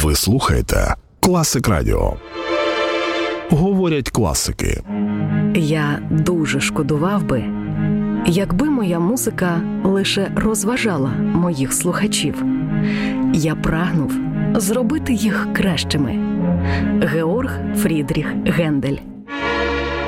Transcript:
Ви слухаєте Класик Радіо. Говорять класики. Я дуже шкодував би, якби моя музика лише розважала моїх слухачів. Я прагнув зробити їх кращими. Георг Фрідріх Гендель.